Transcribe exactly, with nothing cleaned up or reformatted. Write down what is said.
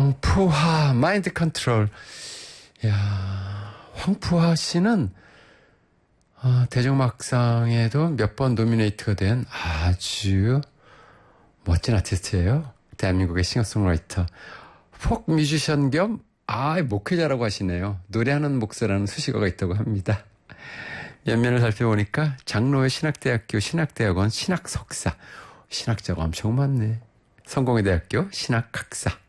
황푸하, 마인드 컨트롤. 야, 황푸하 씨는 어, 대중음악상에도 몇 번 노미네이트가 된 아주 멋진 아티스트예요. 대한민국의 싱어송라이터. 폭 뮤지션 겸 아, 목회자라고 하시네요. 노래하는 목사라는 수식어가 있다고 합니다. 면면을 살펴보니까 장로회 신학대학교 신학대학원 신학석사. 신학자가 엄청 많네. 성공회대학교 신학학사.